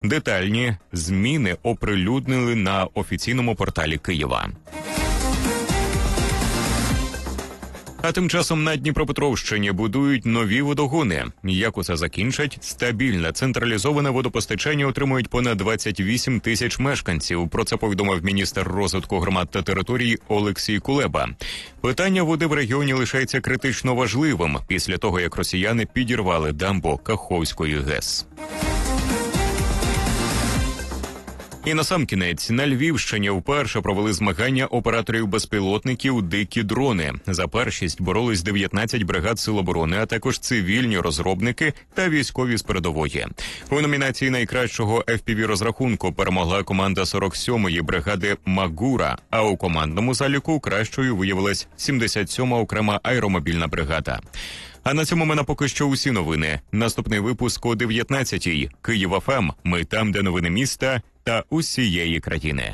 Детальні зміни оприлюднили на офіційному порталі Києва. А тим часом на Дніпропетровщині будують нові водогони. Як усе закінчать? Стабільне централізоване водопостачання отримують понад 28 тисяч мешканців. Про це повідомив міністр розвитку громад та територій Олексій Кулеба. Питання води в регіоні лишається критично важливим після того, як росіяни підірвали дамбу Каховської ГЕС. І насамкінець, на Львівщині вперше провели змагання операторів безпілотників «Дикі дрони». За першість боролись 19 бригад Сил оборони, а також цивільні розробники та військові з передової. У номінації найкращого FPV-розрахунку перемогла команда 47-ї бригади «Магура», а у командному заліку кращою виявилась 77-ма окрема аеромобільна бригада. А на цьому в мене поки що усі новини. Наступний випуск о 19-й. Київ ФМ. Ми там, де новини міста та усієї країни.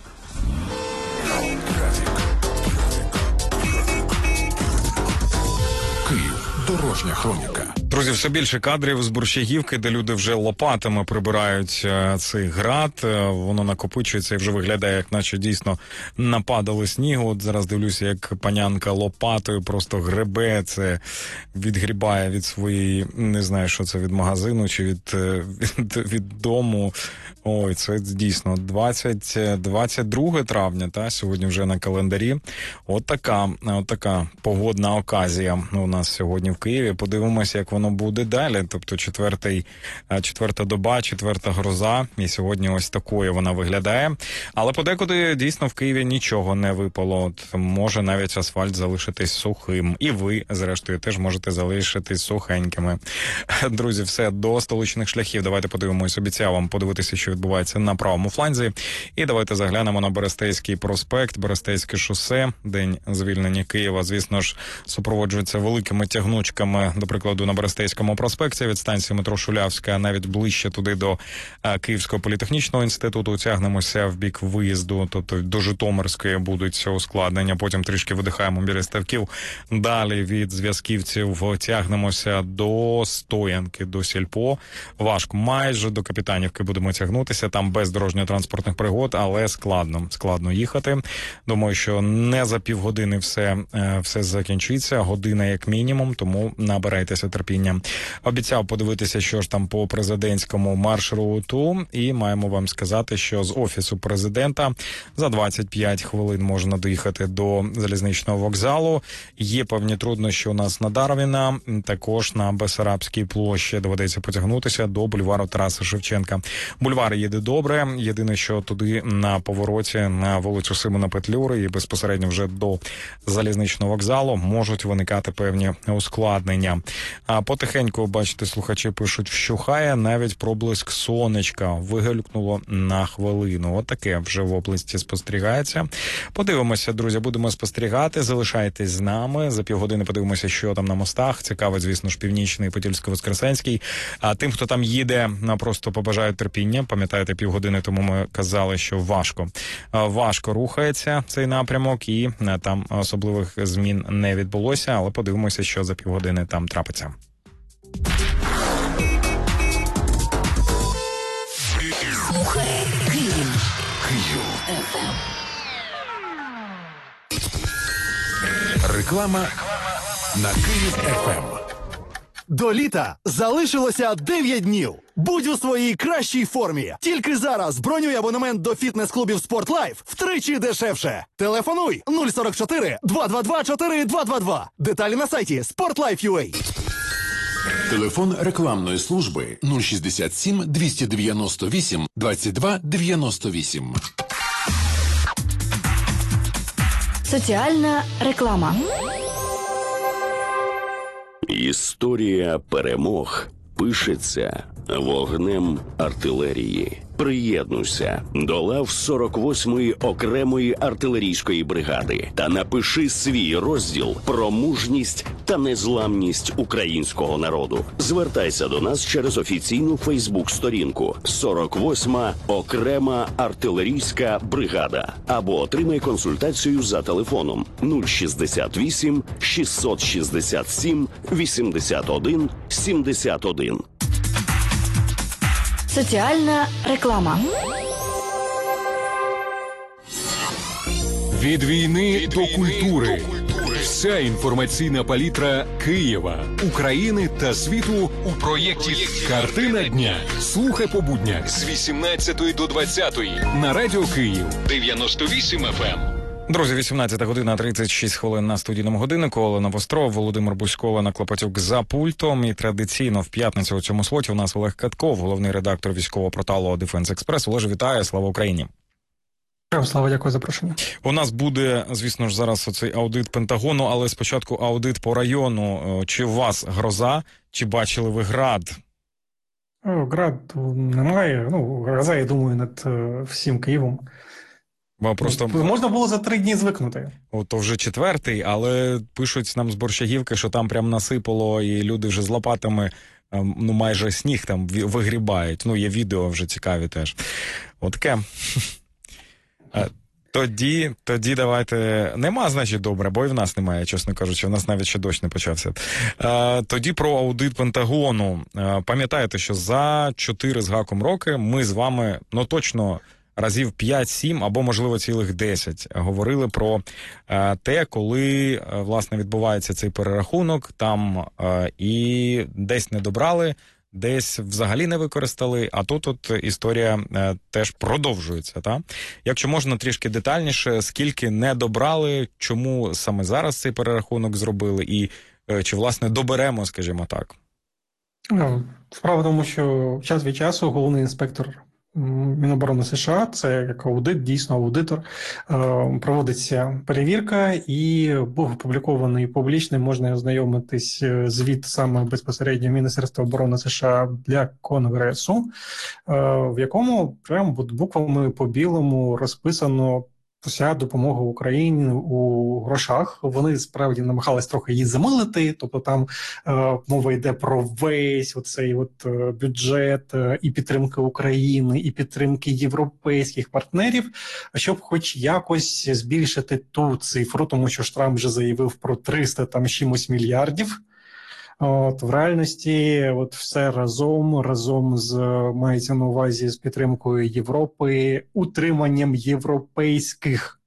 Київ. Дорожня хроніка. Друзі, все більше кадрів з Борщагівки, де люди вже лопатами прибирають цей град. Воно накопичується і вже виглядає, як наче дійсно нападало снігу. От зараз дивлюся, як панянка лопатою просто гребе, це відгрібає від своєї, не знаю, що це, від магазину чи від дому. Ой, це дійсно 22 травня, та сьогодні вже на календарі. От така погодна оказія у нас сьогодні в Києві. Подивимося, як воно буде далі. Тобто четверта доба, четверта гроза. І сьогодні ось такою вона виглядає. Але подекуди дійсно в Києві нічого не випало. От може навіть асфальт залишитись сухим. І ви, зрештою, теж можете залишитись сухенькими. Друзі, все, до столичних шляхів. Давайте подивимось. Обіцяв вам подивитися, що відбувається на правому фланзі. І давайте заглянемо на Берестейський проспект, Берестейське шосе. День звільнення Києва, звісно ж, супроводжується великими тягнучками, до прикладу, на Берестейському проспекті від станції метро Шулявська, навіть ближче туди до Київського політехнічного інституту. Тягнемося в бік виїзду, тобто до Житомирської будуть ускладнення. Потім трішки видихаємо біля Ставків. Далі від Зв'язківців тягнемося до Стоянки, до Сільпо. Важко, майже до Капітанівки будемо тягнутися. Там без дорожньо-транспортних пригод, але складно їхати. Думаю, що не за півгодини все закінчиться. Година як мінімум, тому набирайтеся терпіння. Обіцяв подивитися, що ж там по президентському маршруту, і маємо вам сказати, що з Офісу президента за 25 хвилин можна доїхати до залізничного вокзалу. Є певні труднощі у нас на Дарвіна, також на Бессарабській площі доведеться потягнутися до бульвару Тараса Шевченка. Бульвар їде добре, єдине, що туди на повороті на вулицю Симона Петлюри і безпосередньо вже до залізничного вокзалу можуть виникати певні ускладнення. А потихеньку, бачите, слухачі пишуть, вщухає, навіть проблиск сонечка виглюкнуло на хвилину. Отаке вже в області спостерігається. Подивимося, друзі, будемо спостерігати, залишайтесь з нами. За півгодини подивимося, що там на мостах. Цікавить, звісно ж, Північний, Подільсько-Воскресенський. А тим, хто там їде, просто побажаю терпіння. Пам'ятаєте, півгодини тому ми казали, що важко рухається цей напрямок, і там особливих змін не відбулося, але подивимося, що за півгодини там трапиться. Реклама на Київ ФМ. До літа залишилося 9 днів. Будь у своїй кращій формі. Тільки зараз бронюй абонемент до фітнес-клубів «Спортлайф» втричі дешевше. Телефонуй 044 222 4222. Деталі на сайті sportlife.ua. Телефон рекламної служби 067 298 22 98. Соціальна реклама. Історія перемог пишеться вогнем артилерії. Приєднуйся до лав 48-ї окремої артилерійської бригади та напиши свій розділ про мужність та незламність українського народу. Звертайся до нас через офіційну Фейсбук-сторінку 48-ма окрема артилерійська бригада або отримай консультацію за телефоном 068 667 81 71. Соціальна реклама. Від війни до культури. Вся інформаційна палітра Києва, України та світу у проєкті «Картина дня». Слухай по буднях з 18 до 20 на Радіо Київ 98 FM. Друзі, 18 година 36 хвилин на студійному годиннику. Олена Востров, Володимир Бузько, Олена Клопотюк за пультом. І традиційно в п'ятницю у цьому слоті у нас Олег Катков, головний редактор військового порталу Defense Express. Олеже, вітаю, слава Україні. Слава, дякую за запрошення. У нас буде, звісно ж, зараз оцей аудит Пентагону, але спочатку аудит по району. Чи у вас гроза, чи бачили ви град? Град немає. Гроза, я думаю, над всім Києвом. Бо просто можна було за 3 дні звикнути. То вже 4-й, але пишуть нам з Борщагівки, що там прям насипало, і люди вже з лопатами, майже сніг там вигрібають. Є відео вже цікаві теж. Отаке. Тоді давайте... Нема, значить, добре, бо і в нас немає, чесно кажучи, в нас навіть ще дощ не почався. Тоді про аудит Пентагону. Пам'ятаєте, що за 4 з гаком роки ми з вами, точно, разів 5-7 або, можливо, цілих 10 говорили про те, коли, власне, відбувається цей перерахунок, там і десь не добрали, десь взагалі не використали, а тут історія теж продовжується. Та? Якщо можна трішки детальніше, скільки не добрали, чому саме зараз цей перерахунок зробили і чи, власне, доберемо, скажімо так? Справа в тому, що час від часу головний інспектор Міноборони США, це як аудит, дійсно аудитор, проводиться перевірка і був опублікований публічний, можна ознайомитись звіт саме безпосередньо Міністерства оборони США для Конгресу, в якому прямо буквами по білому розписано вся допомога Україні у грошах. Вони справді намагались трохи її замилити, тобто там мова йде про весь оцей бюджет і підтримки України, і підтримки європейських партнерів, щоб хоч якось збільшити ту цифру, тому що Трамп вже заявив про 300 там чимось мільярдів. В реальності все разом з, мається на увазі, з підтримкою Європи, утриманням європейських,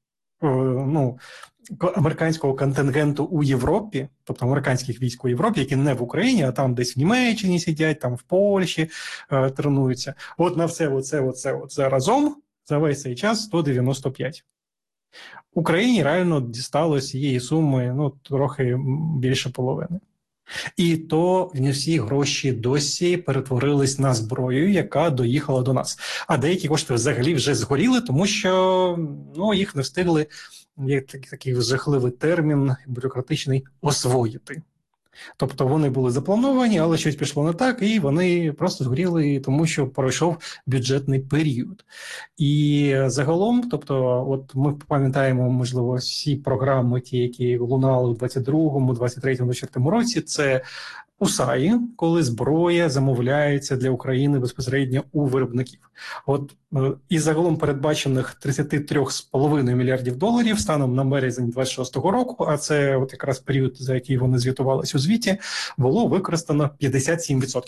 американського контингенту у Європі, тобто американських військ у Європі, які не в Україні, а там десь в Німеччині сидять, там в Польщі тренуються. На все разом за весь цей час 195. Україні реально дісталось цієї суми, трохи більше половини. І то не всі гроші досі перетворились на зброю, яка доїхала до нас. А деякі кошти взагалі вже згоріли, тому що їх не встигли, є такий жахливий термін бюрократичний, освоїти. Тобто вони були заплановані, але щось пішло не так, і вони просто згоріли, тому що пройшов бюджетний період. І загалом, тобто, ми пам'ятаємо, можливо, всі програми, ті, які лунали у 22-му, 23-му, 24-му році, це УСАї, коли зброя замовляється для України безпосередньо у виробників. Із загалом передбачених 33,5 мільярдів доларів станом на березень 26-го року, а це якраз період, за який вони звітувалися у звіті, було використано 57%.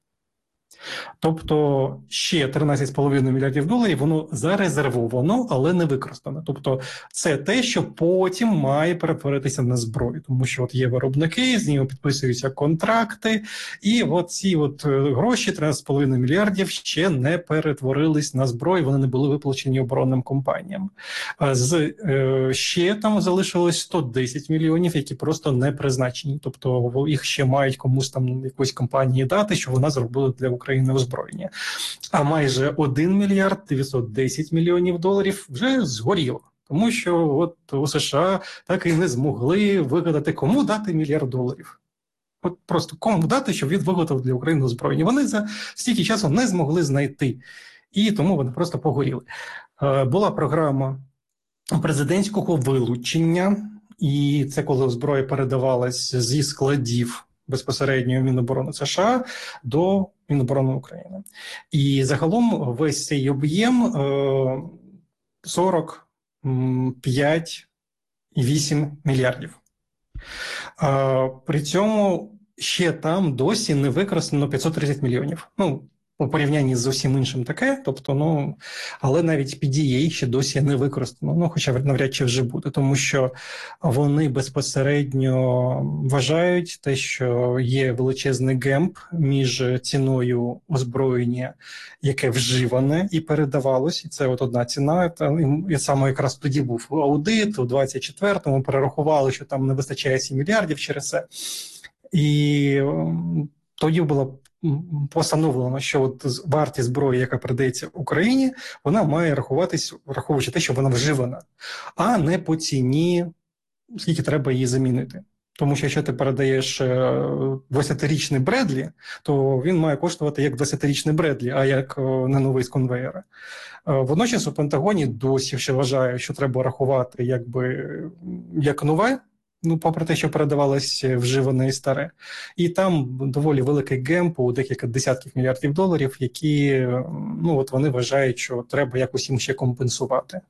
Тобто ще 13,5 мільярдів доларів воно зарезервовано, але не використано. Тобто це те, що потім має перетворитися на зброю. Тому що є виробники, з ними підписуються контракти, і ці гроші, 13,5 мільярдів, ще не перетворились на зброю, вони не були виплачені оборонним компаніям. Ще там залишилось 110 мільйонів, які просто не призначені. Тобто їх ще мають комусь там якоїсь компанії дати, що вона зробила для України озброєння. А майже 1 мільярд 910 мільйонів доларів вже згоріло. Тому що у США так і не змогли вигадати, кому дати $1 мільярд. Просто кому дати, щоб він виготовив для України озброєння. Вони за стільки часу не змогли знайти. І тому вони просто погоріли. Була програма президентського вилучення, і це коли зброя передавалась зі складів безпосередньо Міноборони США до Міноборони України. І загалом весь цей об'єм 45,8 мільярдів. При цьому ще там досі не використано 530 мільйонів. у порівнянні з усім іншим таке, тобто, але навіть PDA ще досі не використано, хоча навряд чи вже буде, тому що вони безпосередньо вважають те, що є величезний гемп між ціною озброєння, яке вживане і передавалось, і це от одна ціна, і саме якраз тоді був аудит, у 24-му перерахували, що там не вистачає 7 мільярдів через це, і тоді було постановлено, що от вартість зброї, яка передається Україні, вона має рахуватись, враховуючи те, що вона вживана, а не по ціні, скільки треба її замінити. Тому що якщо ти передаєш 20-річний Бредлі, то він має коштувати як 20-річний Бредлі, а як не новий з конвеєра. Водночас у Пентагоні досі ще вважають, що треба рахувати як нове, попри те, що передавалось вживане і старе. І там доволі великий гемп у декілька десятків мільярдів доларів, які, от вони вважають, що треба якось їм ще компенсувати.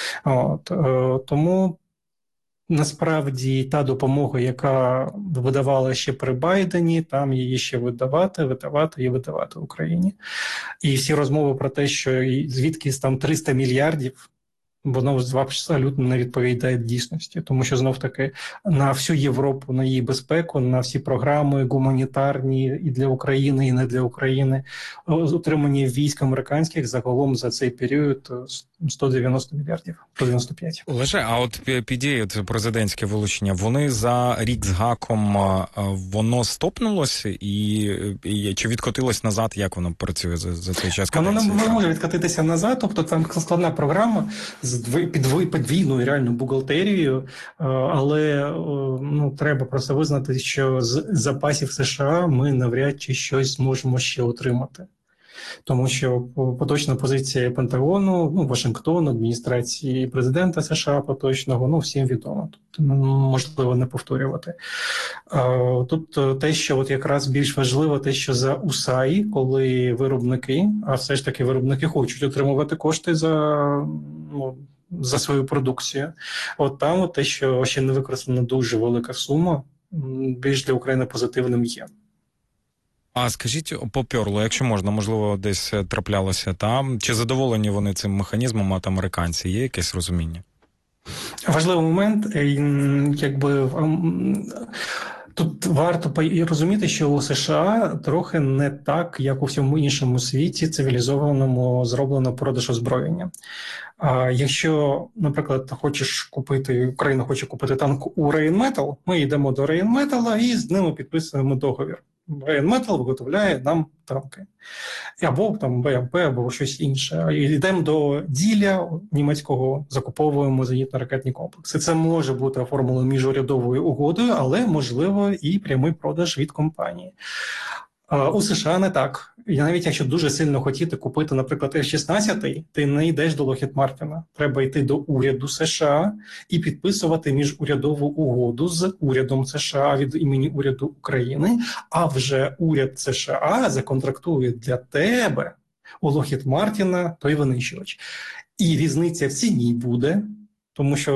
Тому насправді та допомога, яка видавала ще при Байдені, там її ще видавати Україні. І всі розмови про те, що звідкись там 300 мільярдів, воно абсолютно не відповідає дійсності, тому що знов-таки на всю Європу, на її безпеку, на всі програми гуманітарні і для України, і не для України, утримання військ американських загалом за цей період 190 мільярдів, 195. Олеже, а от PDA, це президентське вилучення, вони за рік з гаком, воно стопнулося і чи відкотилось назад, як воно працює за цей час? Воно не може відкотитися назад, тобто там складна програма з подвійною реальну бухгалтерією, але треба просто визнати, що з запасів США ми навряд чи щось зможемо ще отримати. Тому що поточна позиція Пентагону, Вашингтону, адміністрації президента США поточного, всім відомо. Тут можливо не повторювати. Тут те, що от якраз більш важливо, те, що за USAID, коли виробники, а все ж таки виробники хочуть отримувати кошти за свою продукцію. От там те, що ще не використана дуже велика сума, більш для України позитивним є. А скажіть поперло, якщо можна, можливо, десь траплялося там, чи задоволені вони цим механізмом, от американці, є якесь розуміння? Важливий момент, тут варто розуміти, що у США трохи не так, як у всьому іншому світі цивілізованому зроблено продаж озброєння. Якщо, наприклад, Україна хоче купити танк у Rheinmetall, ми йдемо до Rheinmetall і з ними підписуємо договір. Rheinmetall виготовляє нам танки. Або там БМП, або щось інше. Йдемо до Діля німецького, закуповуємо зенітно-ракетні комплекси. Це може бути оформлено міжурядовою угодою, але, можливо, і прямий продаж від компанії. У США не так. І навіть якщо дуже сильно хотіти купити, наприклад, F-16, ти не йдеш до Lockheed Martin. Треба йти до уряду США і підписувати міжурядову угоду з урядом США від імені уряду України, а вже уряд США законтрактує для тебе у Lockheed Martin той винищувач. І різниця в ціні буде, тому що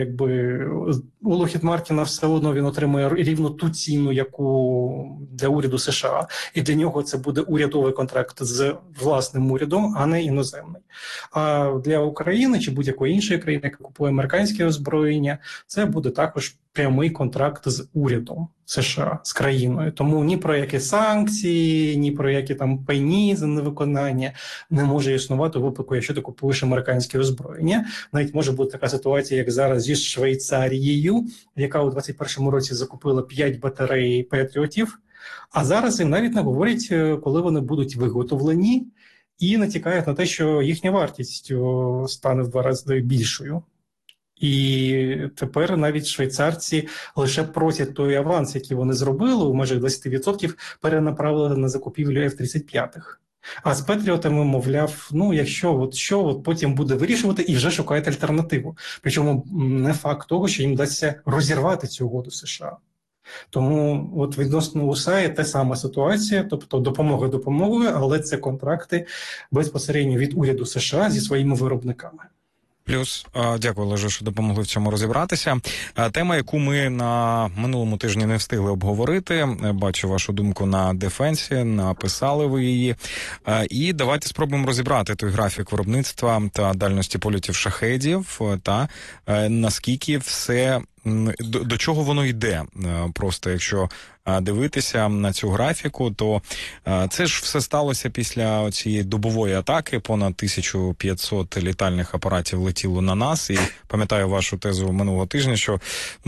у Lockheed Martin все одно він отримує рівно ту ціну, яку для уряду США. І для нього це буде урядовий контракт з власним урядом, а не іноземний. А для України чи будь-якої іншої країни, яка купує американське озброєння, це буде також прямий контракт з урядом США, з країною. Тому ні про які санкції, ні про які там пені за невиконання не може існувати у випадку, якщо ти купуєш американське озброєння. Навіть може бути така ситуація, як зараз зі Швейцарією, яка у 2021 році закупила 5 батарей Петріотів, а зараз їм навіть не говорять, коли вони будуть виготовлені, і натякають на те, що їхня вартість стане в 2 рази більшою. І тепер навіть швейцарці лише просять той аванс, який вони зробили, у межах 20% перенаправили на закупівлю F-35. А з Петріотами, мовляв, якщо потім буде вирішувати і вже шукають альтернативу. Причому не факт того, що їм вдасться розірвати цю угоду США. Тому от відносно USAID та сама ситуація, тобто допомога допомогою, але це контракти безпосередньо від уряду США зі своїми виробниками. Плюс, дякую, Олеже, що допомогли в цьому розібратися. Тема, яку ми на минулому тижні не встигли обговорити, бачу вашу думку на Дефенсі, написали ви її. І давайте спробуємо розібрати той графік виробництва та дальності польотів шахедів, та наскільки все, до чого воно йде. Просто якщо дивитися на цю графіку, то це ж все сталося після цієї добової атаки. Понад 1500 літальних апаратів летіло на нас. І пам'ятаю вашу тезу минулого тижня, що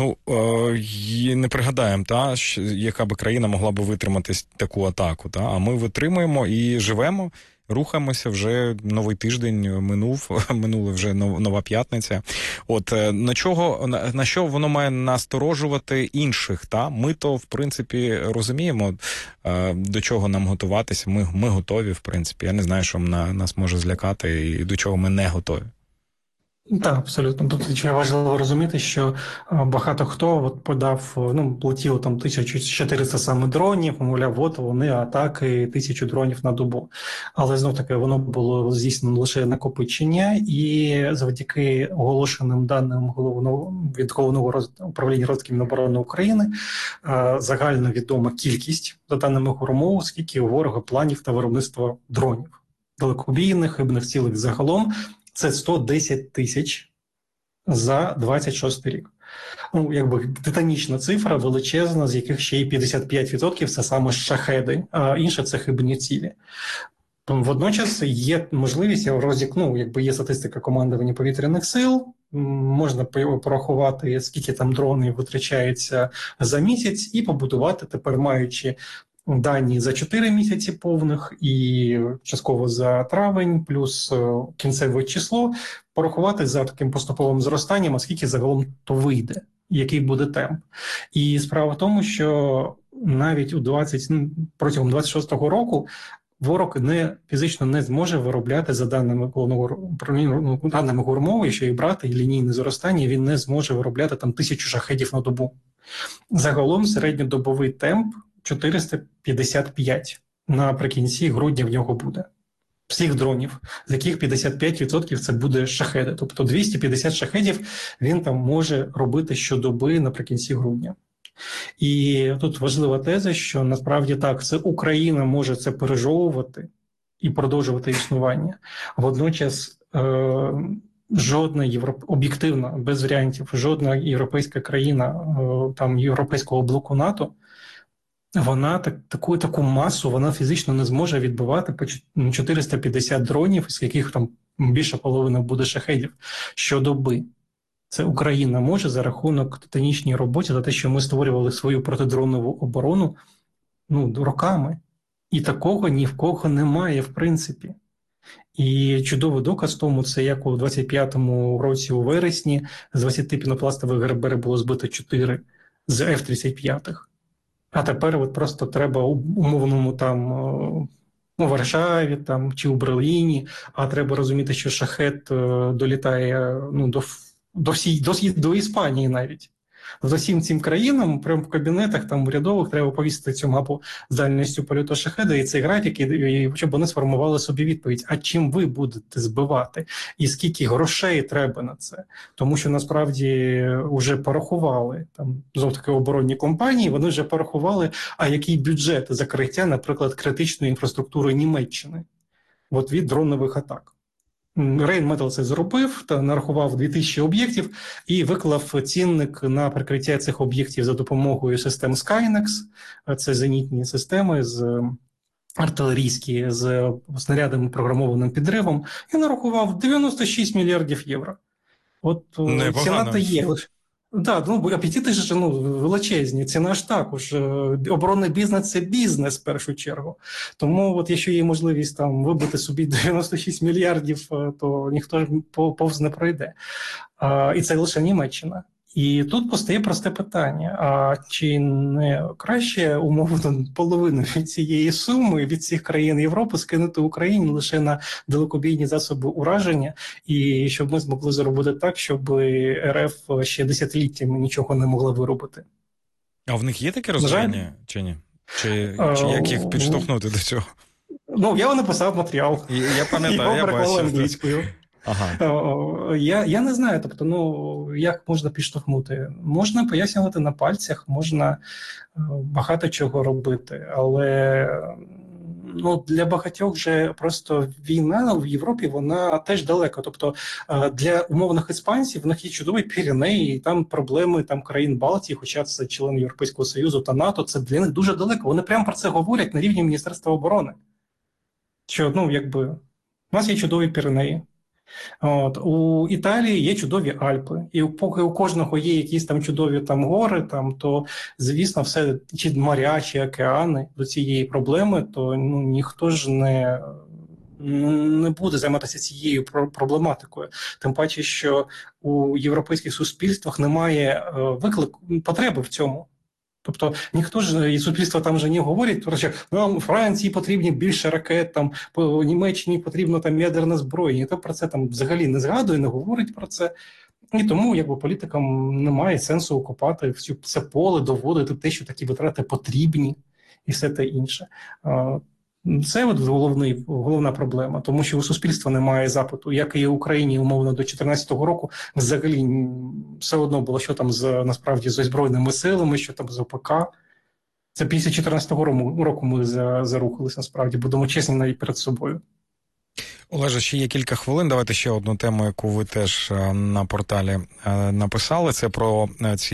не пригадаємо, яка би країна могла би витримати таку атаку. А ми витримуємо і живемо. Рухаємося, вже новий тиждень минула вже нова п'ятниця. От на що воно має насторожувати інших? Ми то, в принципі, розуміємо, до чого нам готуватися. Ми готові, в принципі. Я не знаю, що нас може злякати і до чого ми не готові. Так, абсолютно. Тут важливо розуміти, що багато хто подав, летіло там 1400 саме дронів, мовляв, вони атаки 1000 дронів на добу. Але знов-таки воно було здійснено лише накопичення, і завдяки оголошеним даним від Головного управління розвідки Міноборони України загально відома кількість, за даними ГУРМО, скільки у ворога планів та виробництва дронів. Далекобійних, хибних цілих загалом. Це 110 тисяч за 26 рік. Титанічна цифра, величезна, з яких ще й 55% – це саме шахеди, а інше – це хибні цілі. Водночас є можливість, є статистика командування повітряних сил, можна порахувати, скільки там дронів витрачається за місяць, і побудувати, тепер маючи дані за 4 місяці повних і частково за травень, плюс кінцеве число, порахувати за таким поступовим зростанням, а скільки загалом то вийде, який буде темп. І справа в тому, що навіть протягом 26-го року ворог фізично не зможе виробляти, за даними Головного управління, даними ГУРМО, якщо і брати лінійне зростання, він не зможе виробляти 1000 шахедів на добу. Загалом середньодобовий темп 455 наприкінці грудня в нього буде. Всіх дронів, з яких 55% це буде шахеди. Тобто 250 шахедів він там може робити щодоби наприкінці грудня. І тут важлива теза, що насправді так, це Україна може це пережовувати і продовжувати існування. Водночас жодна об'єктивна, без варіантів, жодна європейська країна європейського блоку НАТО, вона таку масу вона фізично не зможе відбивати по 450 дронів, з яких там більша половина буде шахедів щодоби. Це Україна може за рахунок титанічній роботі, за те, що ми створювали свою протидронову оборону роками. І такого ні в кого немає, в принципі. І чудовий доказ тому, це як у 25-му році у вересні з 20 пінопластових ГРБ було збито 4 з F-35. А тепер просто треба умовному у Варшаві чи у Берліні, а треба розуміти, що шахет долітає до Іспанії навіть. За всім цим країнам, прямо в кабінетах, урядових, треба повісити цю мапу з дальністю польоту шахеда і цей графік, і щоб вони сформували собі відповідь, а чим ви будете збивати, і скільки грошей треба на це. Тому що насправді вже порахували, знов-таки оборонні компанії, вони вже порахували, а який бюджет закриття, наприклад, критичної інфраструктури Німеччини від дронових атак. Rheinmetall це зробив, нарахував 2000 об'єктів і виклав цінник на прикриття цих об'єктів за допомогою систем Skynex, це зенітні системи артилерійські з снарядами програмованим підривом, і нарахував 96 мільярдів євро. Ціна та є. Так, апетити ж величезні, ціна ж також. Оборонний бізнес – це бізнес в першу чергу. Тому якщо є можливість вибити собі 96 мільярдів, то ніхто повз не пройде. І це лише Німеччина. І тут постає просте питання, а чи не краще умовно половину від цієї суми, від цих країн Європи скинути Україні лише на далекобійні засоби ураження, і щоб ми змогли зробити так, щоб РФ ще десятиліттями нічого не могла виробити? А в них є таке розуміння, чи ні? Чи як їх підштовхнути до цього? Я написав матеріал. Я пам'ятаю, я бачив. Я не знаю, тобто, ну, як можна підштовхнути? Можна пояснювати на пальцях, можна багато чого робити, але ну, для багатьох же просто війна в Європі, вона теж далеко. Тобто для умовних іспанців в них є чудові Піренеї, і там проблеми там, країн Балтії, хоча це член Європейського Союзу та НАТО, це для них дуже далеко. Вони прямо про це говорять на рівні Міністерства оборони. Що, ну, якби, у нас є чудові Піренеї. От, у Італії є чудові Альпи, і поки у кожного є якісь там чудові там гори, там, то, звісно, все, чи моря, чи океани до цієї проблеми, то ну, ніхто ж не буде займатися цією проблематикою. Тим паче, що у європейських суспільствах немає потреби в цьому. Тобто ніхто ж, і суспільство там же не говорить, що нам Франції потрібні більше ракет, там, по Німеччині потрібно там ядерна зброя, ніхто про це там взагалі не згадує, не говорить про це. І тому якби політикам немає сенсу копати це поле, доводити те, що такі витрати потрібні і все те інше. Це от головна проблема, тому що у суспільства немає запиту, як і в Україні, умовно, до 2014 року взагалі все одно було, що там насправді з озброєними силами, що там з ОПК. Це після 2014 року ми зарухалися, насправді, будемо чесні навіть перед собою. Олеже, ще є кілька хвилин. Давайте ще одну тему, яку ви теж на порталі написали. Це про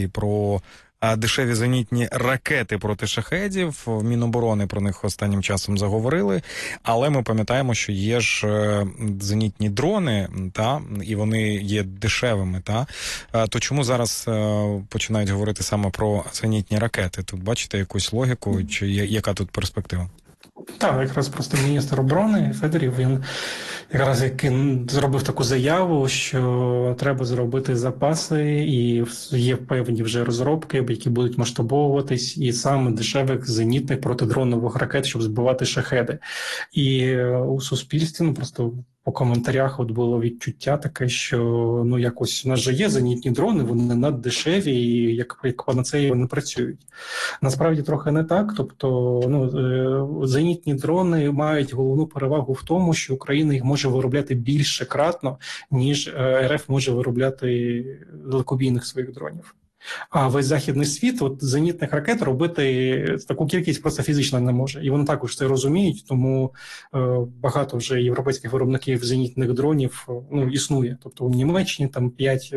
дешеві зенітні ракети проти шахедів. В Міноборони про них останнім часом заговорили. Але ми пам'ятаємо, що є ж зенітні дрони, та, і вони є дешевими. Та. То чому зараз починають говорити саме про зенітні ракети? Тут бачите якусь логіку, чи яка тут перспектива? Так, якраз просто міністр оборони Федорів, він якраз зробив таку заяву, що треба зробити запаси, і є певні вже розробки, які будуть масштабовуватись, і саме дешевих зенітних протидронових ракет, щоб збивати шахеди. І у суспільстві, ну просто по коментарях от було відчуття таке, що ну якось у нас же є зенітні дрони, вони наддешеві, і як панацеї вони працюють. Насправді трохи не так, тобто ну, зенітні дрони мають головну перевагу в тому, що Україна їх може виробляти більше кратно, ніж РФ може виробляти далекобійних своїх дронів. А весь західний світ от зенітних ракет робити таку кількість просто фізично не може. І вони також це розуміють, тому багато вже європейських виробників зенітних дронів ну, існує. Тобто у Німеччині там 5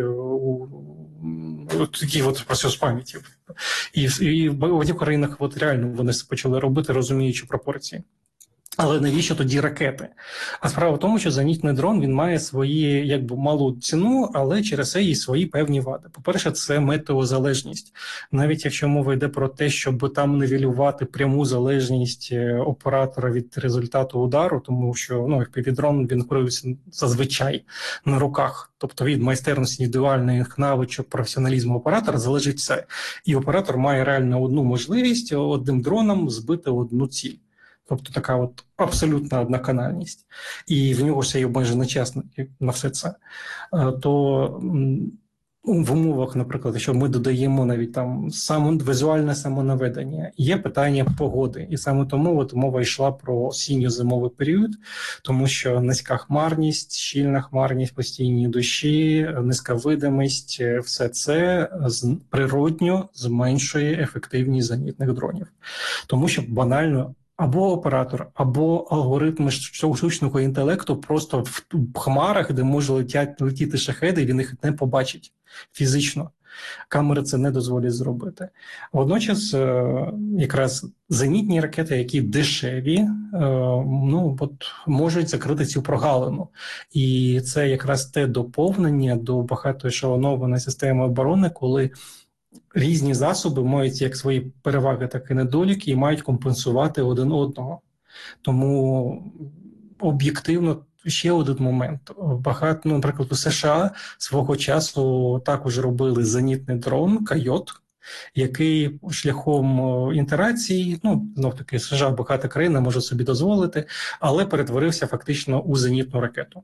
такі от просто з пам'яті. І в багатьох країнах от реально вони почали робити, розуміючи пропорції. Але навіщо тоді ракети? А справа в тому, що зенітний дрон, він має свої, якби, малу ціну, але через це і свої певні вади. По-перше, це метеозалежність. Навіть якщо мова йде про те, щоб там нівелювати пряму залежність оператора від результату удару, тому що, ну, FPV-дрон, він керується зазвичай на руках. Тобто від майстерності індивідуальних навичок, професіоналізму оператора залежить все. І оператор має реально одну можливість одним дроном збити одну ціль. Тобто така от абсолютна одноканальність. І в нього ще є обмежений час на все це. То в умовах, наприклад, якщо ми додаємо навіть там візуальне самонаведення, є питання погоди. І саме тому от мова йшла про осінньо-зимовий період, тому що низька хмарність, щільна хмарність, постійні дощі, низька видимість – все це природньо зменшує ефективність зенітних дронів. Тому що банально або оператор, або алгоритми штучного інтелекту просто в хмарах, де може летіти шахеди, він їх не побачить фізично. Камери це не дозволять зробити. Водночас, якраз зенітні ракети, які дешеві, ну, от, можуть закрити цю прогалину. І це якраз те доповнення до багатоешелонованої системи оборони, коли різні засоби мають як свої переваги, так і недоліки, і мають компенсувати один одного. Тому об'єктивно ще один момент. Багато, ну, наприклад, у США свого часу також робили зенітний дрон «Койот», який шляхом інтерації, ну, знов-таки, США багата країна може собі дозволити, але перетворився фактично у зенітну ракету.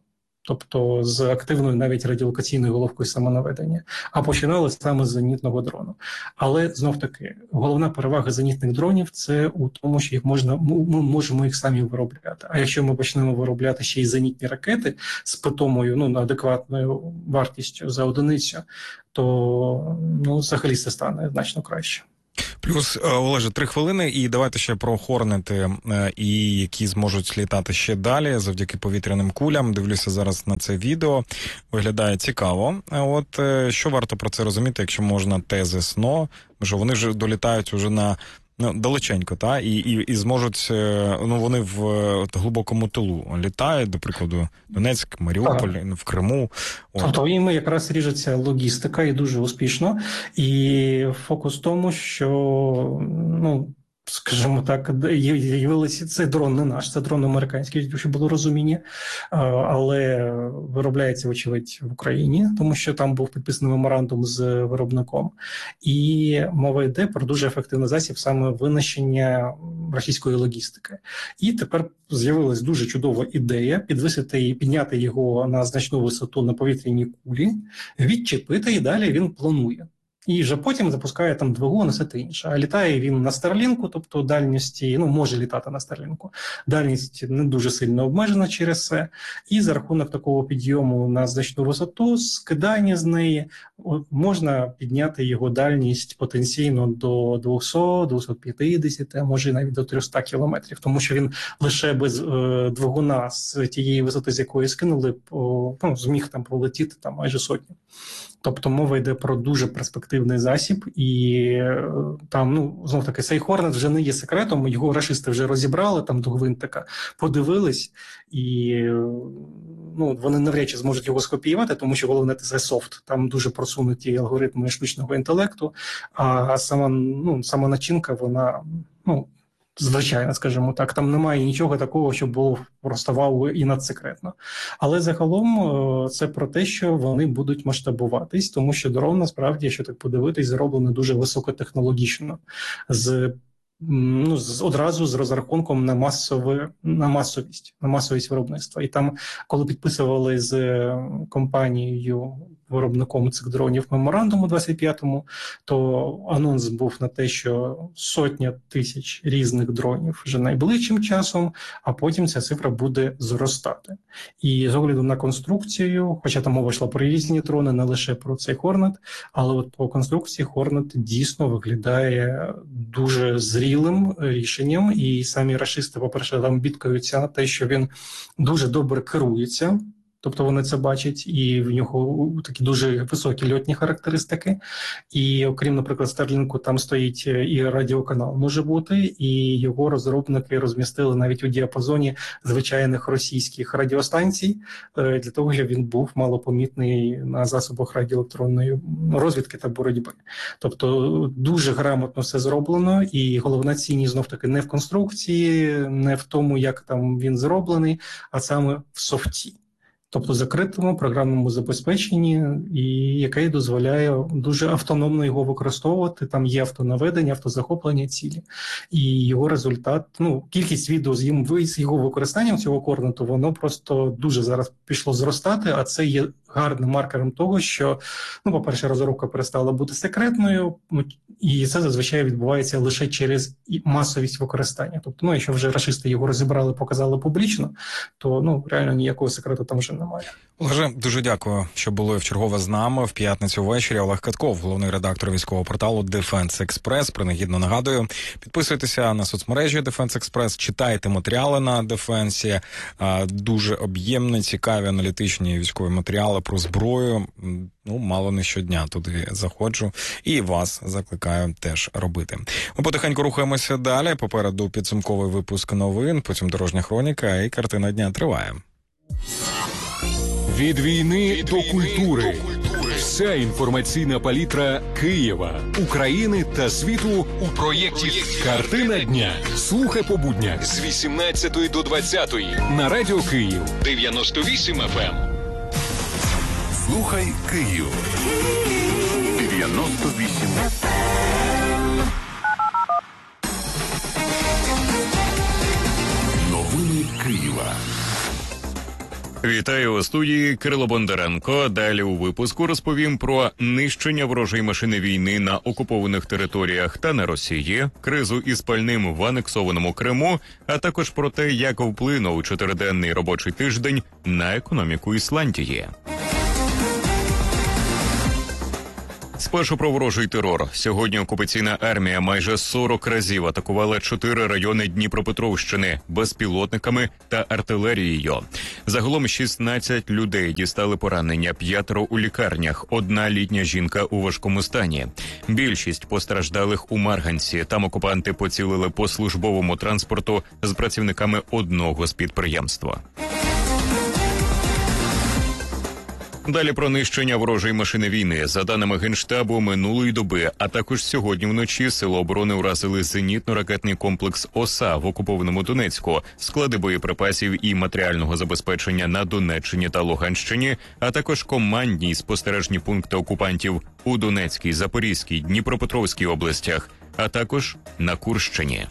тобто з активною навіть радіолокаційною головкою самонаведення, а починали саме з зенітного дрону. Але знов-таки, головна перевага зенітних дронів – це у тому, що ми можемо їх самі виробляти. А якщо ми почнемо виробляти ще й зенітні ракети з питомою, адекватною вартістю за одиницю, то взагалі це стане значно краще. Плюс, Олеже, 3 хвилини, і давайте ще про Хорнети, і які зможуть літати ще далі завдяки повітряним кулям. Дивлюся зараз на це відео. Виглядає цікаво. От що варто про це розуміти, якщо можна тези СНО, що вони вже долітають уже на далеченько, та і зможуть, вони в глибокому тилу літають, до прикладу, Донецьк, Маріуполь, в Криму. Тобто їм якраз ріжеться логістика і дуже успішно. І фокус в тому, що, скажімо так, цей дрон не наш, це дрон американський, щоб було розуміння, але виробляється, вочевидь, в Україні, тому що там був підписаний меморандум з виробником. І мова йде про дуже ефективний засіб саме винищення російської логістики. І тепер з'явилась дуже чудова ідея підвисити і підняти його на значну висоту на повітряній кулі, відчепити, і далі він планує. І вже потім запускає там двигун і все те інше. А літає він на Старлінку, тобто дальності, може літати на Старлінку. Дальність не дуже сильно обмежена через це. І за рахунок такого підйому на значну висоту, скидання з неї, можна підняти його дальність потенційно до 200, 250, а може навіть до 300 кілометрів. Тому що він лише без двигуна з тієї висоти, з якої скинули, зміг там пролетіти майже сотню. Тобто мова йде про дуже перспективний засіб, і там, знов-таки, цей Хорнет вже не є секретом, його рашисти вже розібрали там до гвинтика, подивились, і вони навряд чи зможуть його скопіювати, тому що головне це софт, там дуже просунуті алгоритми штучного інтелекту, а сама начинка, вона, звичайно, скажімо так, там немає нічого такого, що було просто вау і надсекретно. Але загалом це про те, що вони будуть масштабуватись, тому що дрон, насправді, якщо так подивитись, зроблений дуже високотехнологічно, одразу з розрахунком на масовість виробництва. І там, коли підписували з компанією, виробником цих дронів меморандум у 25-му, то анонс був на те, що 100 тисяч різних дронів вже найближчим часом, а потім ця цифра буде зростати. І з огляду на конструкцію, хоча там мова йшла про різні дрони, не лише про цей Хорнет, але от по конструкції Хорнет дійсно виглядає дуже зрілим рішенням, і самі рашисти, по-перше, там бідкаються на те, що він дуже добре керується. Тобто вони це бачать, і в нього такі дуже високі льотні характеристики. І окрім, наприклад, Старлінку, там стоїть і радіоканал може бути, і його розробники розмістили навіть у діапазоні звичайних російських радіостанцій, для того, щоб він був малопомітний на засобах радіоелектронної розвідки та боротьби. Тобто дуже грамотно все зроблено, і головна цінність знов-таки не в конструкції, не в тому, як там він зроблений, а саме в софті. Тобто закритому програмному забезпеченні, і яке дозволяє дуже автономно його використовувати. Там є автонаведення, автозахоплення цілі. І його результат, кількість відео з його використанням цього Хорнету, воно просто дуже зараз пішло зростати, а це є гарним маркером того, що, по-перше, розробка перестала бути секретною, і це зазвичай відбувається лише через масовість використання. Тобто, якщо вже рашисти його розібрали, показали публічно, то, реально ніякого секрету там вже немає. Олеже, дуже дякую, що були вчергове з нами в п'ятницю ввечері. Олег Катков, головний редактор військового порталу Defense Express. Принагідно нагадую, підписуйтеся на соцмережі Defense Express, читайте матеріали на Defense, дуже об'ємні, цікаві аналітичні військові матеріали про зброю. Мало не щодня туди заходжу, і вас закликаю теж робити. Ми потихеньку рухаємося далі. Попереду підсумковий випуск новин, потім дорожня хроніка, і картина дня триває. Від війни до культури. Вся інформаційна палітра Києва, України та світу у проєкті «Картина дня». Слухай по буднях з 18 до 20 на Радіо Київ 98 FM. Слухай Київ 98 Новини Києва. Вітаю у студії Кирило Бондаренко. Далі у випуску розповім про нищення ворожої машини війни на окупованих територіях та на Росії, кризу із пальним в анексованому Криму, а також про те, як вплинув 4-денний робочий тиждень на економіку Ісландії. Спершу про ворожий терор. Сьогодні окупаційна армія майже 40 разів атакувала 4 райони Дніпропетровщини безпілотниками та артилерією. Загалом 16 людей дістали поранення, 5 у лікарнях, 1 літня жінка у важкому стані. Більшість постраждалих у Марганці. Там окупанти поцілили по службовому транспорту з працівниками одного з підприємства. Далі про нищення ворожої машини війни. За даними Генштабу, минулої доби, а також сьогодні вночі, Сили оборони уразили зенітно-ракетний комплекс «Оса» в окупованому Донецьку, склади боєприпасів і матеріального забезпечення на Донеччині та Луганщині, а також командні й спостережні пункти окупантів у Донецькій, Запорізькій, Дніпропетровській областях, а також на Курщині.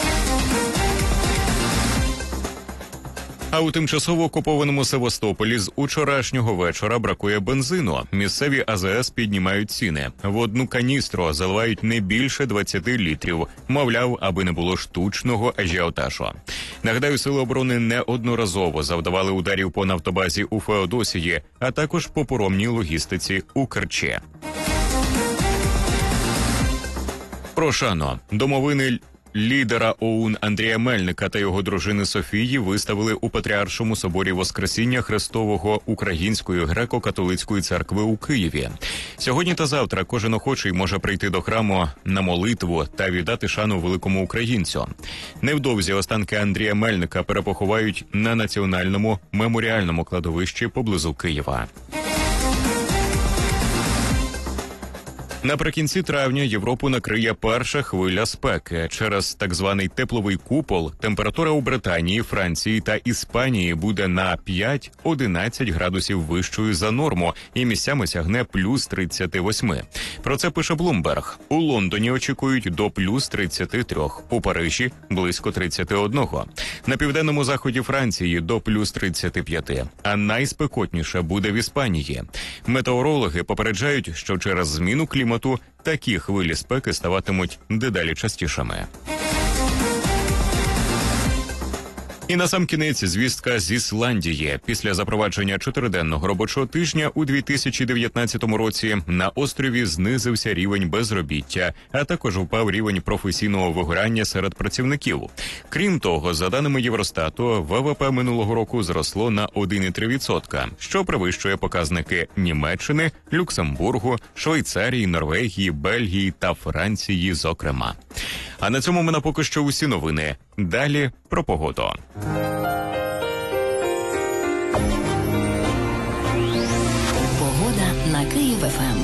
А у тимчасово окупованому Севастополі з учорашнього вечора бракує бензину. Місцеві АЗС піднімають ціни. В одну каністру заливають не більше 20 літрів. Мовляв, аби не було штучного ажіотажу. Нагадаю, Сили оборони неодноразово завдавали ударів по нафтобазі у Феодосії, а також по паромній логістиці у Керчі. Про шану. Домовини лідера ОУН Андрія Мельника та його дружини Софії виставили у Патріаршому соборі Воскресіння Христового Української греко-католицької церкви у Києві. Сьогодні та завтра кожен охочий може прийти до храму на молитву та віддати шану великому українцю. Невдовзі останки Андрія Мельника перепоховають на національному меморіальному кладовищі поблизу Києва. Наприкінці травня Європу накриє перша хвиля спеки. Через так званий тепловий купол температура у Британії, Франції та Іспанії буде на 5-11 градусів вищою за норму і місцями сягне плюс 38. Про це пише Bloomberg. У Лондоні очікують до плюс 33, у Парижі – близько 31. На південному заході Франції – до плюс 35. А найспекотніше буде в Іспанії. Метеорологи попереджають, що через зміну клімату такі хвилі спеки ставатимуть дедалі частішими. І насамкінець звістка з Ісландії. Після запровадження 4-денного робочого тижня у 2019 році на острові знизився рівень безробіття, а також впав рівень професійного вигорання серед працівників. Крім того, за даними Євростату, ВВП минулого року зросло на 1,3%, що перевищує показники Німеччини, Люксембургу, Швейцарії, Норвегії, Бельгії та Франції, зокрема. А на цьому ми на поки що усі новини. Далі про погоду. Погода на Київ-ФМ.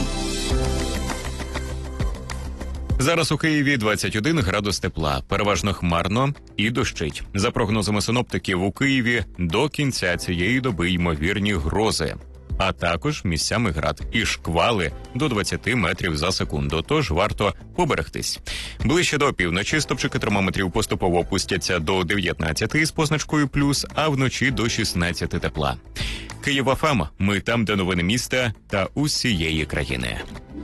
Зараз у Києві 21 градус тепла, переважно хмарно і дощить. За прогнозами синоптиків, у Києві до кінця цієї доби ймовірні грози, а також місцями град і шквали до 20 метрів за секунду, тож варто поберегтись. Ближче до опівночі стопчики термометрів поступово опустяться до 19 з позначкою плюс, а вночі до 16 тепла. Київ-ФМ. Ми там, де новини міста та усієї країни.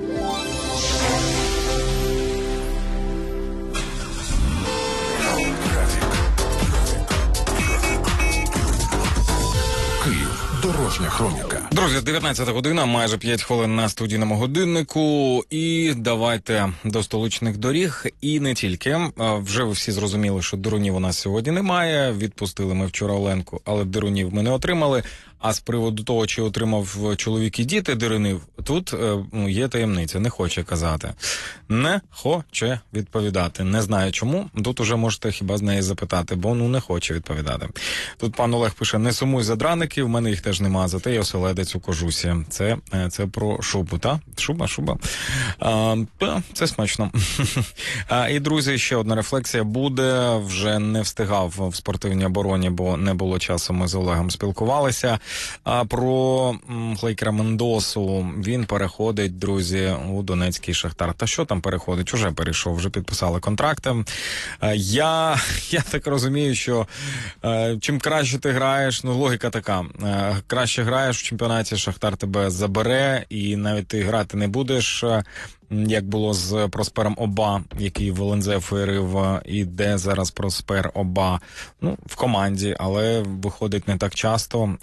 Київ. Дорожня хроніка. Друзі, 19 година, майже 5 хвилин на студійному годиннику. І давайте до столичних доріг. І не тільки. Вже ви всі зрозуміли, що дерунів у нас сьогодні немає. Відпустили ми вчора Оленку, але дерунів ми не отримали. А з приводу того, чи отримав чоловік і діти дерунів, тут є таємниця, не хоче казати. Не хоче відповідати. Не знаю чому. Тут уже можете хіба з неї запитати, бо не хоче відповідати. Тут пан Олег пише: не сумуй за драників, в мене їх теж нема, зате я оселедець у кожусі. Це про шубу, та? Шуба. Це смачно. І, друзі, ще одна рефлексія буде. Вже не встигав в спортивній обороні, бо не було часу, ми з Олегом спілкувалися. про Глейкера Мендосу. Він переходить, друзі, у Донецький Шахтар. Та що там переходить? Уже перейшов, вже підписали контракти. Я так розумію, що чим краще ти граєш, логіка така. Краще граєш в чемпіонаті, Шахтар тебе забере, і навіть ти грати не будеш, як було з Проспером Оба, який в ЛНЗ феєрив, і де зараз Проспер Оба, в команді, але виходить не так часто.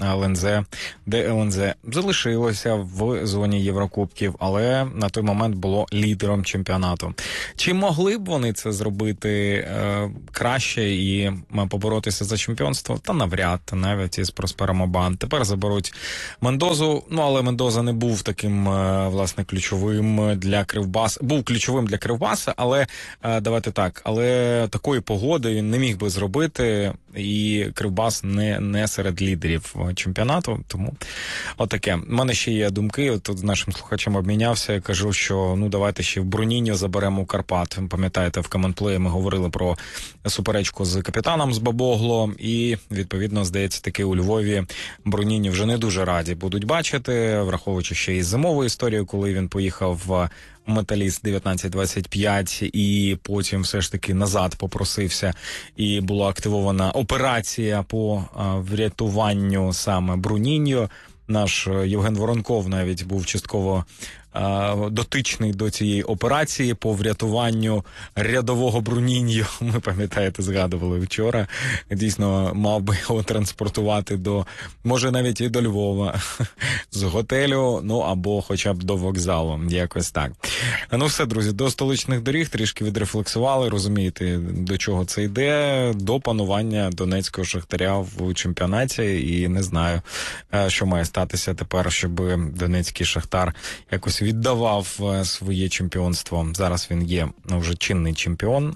ЛНЗ залишилося в зоні Єврокубків, але на той момент було лідером чемпіонату. Чи могли б вони це зробити краще і поборотися за чемпіонство? Та навряд, навіть із Проспером Оба. Тепер заберуть Мендозу, але Мендоза не був таким, власне, ключовим для Кривбаса. Був ключовим для Кривбаса, але, давайте так, але такої погоди він не міг би зробити, і Кривбас не серед лідерів чемпіонату, тому отаке. У мене ще є думки, тут з нашим слухачем обмінявся, я кажу, що давайте ще в Бруніньо заберемо у Карпат. Пам'ятаєте, в коментплеї ми говорили про суперечку з капітаном, з Бабогло, і, відповідно, здається, таки у Львові Бруніньо вже не дуже раді будуть бачити, враховуючи ще і зимову історію, коли він поїхав в Металіст 1925 і потім все ж таки назад попросився, і була активована операція по врятуванню саме Бруніньо. Наш Євген Воронков навіть був частково дотичний до цієї операції по врятуванню рядового Бруніньо. Ми, пам'ятаєте, згадували вчора. Дійсно, мав би його транспортувати може навіть і до Львова, з готелю, або хоча б до вокзалу. Якось так. Все, друзі, до столичних доріг трішки відрефлексували, розумієте, до чого це йде, до панування Донецького Шахтаря в чемпіонаті, і не знаю, що має статися тепер, щоб Донецький Шахтар якось віддавав своє чемпіонство. Зараз він є вже чинний чемпіон,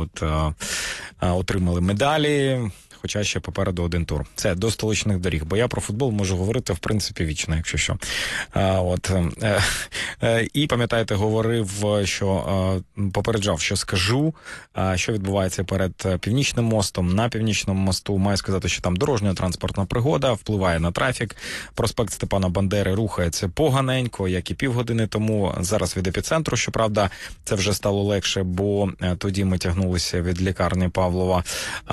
отримали медалі, хоча ще попереду один тур. Це до столичних доріг, бо я про футбол можу говорити, в принципі, вічно, якщо що. І, пам'ятаєте, попереджав, що скажу, що відбувається перед Північним мостом. На Північному мосту маю сказати, що там дорожня транспортна пригода, впливає на трафік. Проспект Степана Бандери рухається поганенько, як і півгодини тому. Зараз від епіцентру, щоправда, це вже стало легше, бо тоді ми тягнулися від лікарні Павлова.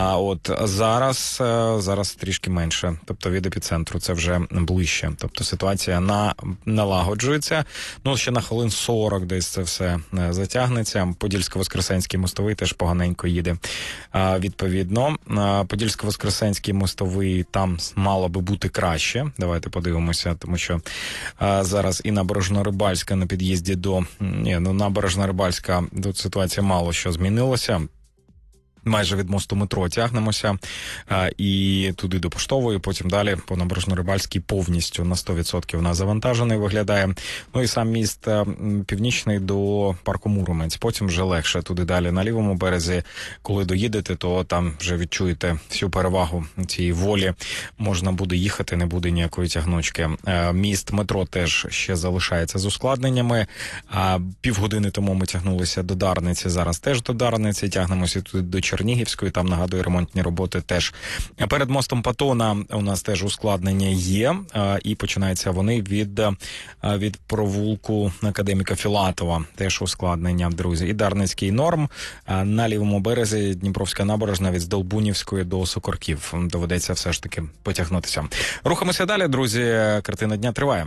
Зараз трішки менше. Тобто від епіцентру це вже ближче. Тобто ситуація налагоджується. Ще на хвилин 40 десь це все затягнеться. Подільсько-Воскресенський мостовий теж поганенько їде. Відповідно, Подільсько-Воскресенський мостовий там мало би бути краще. Давайте подивимося, тому що зараз і Набережно-Рибальська на під'їзді Набережно-Рибальська, тут ситуація мало що змінилася. Майже від мосту метро тягнемося і туди до Поштової, потім далі по Набережно-Рибальській повністю на 100% вона завантажений виглядає. І сам міст Північний до парку Муромець. Потім вже легше туди далі на лівому березі. Коли доїдете, то там вже відчуєте всю перевагу цієї волі. Можна буде їхати, не буде ніякої тягнучки. Міст метро теж ще залишається з ускладненнями. Півгодини тому ми тягнулися до Дарниці, зараз теж до Дарниці. Тягнемося туди до Чернігівської, там, нагадую, ремонтні роботи теж. Перед мостом Патона у нас теж ускладнення є, і починаються вони від провулку академіка Філатова. Теж ускладнення, друзі. І Дарницький норм. На лівому березі Дніпровська набережна від Здолбунівської до Сокорків. Доведеться все ж таки потягнутися. Рухаємося далі, друзі. Картина дня триває.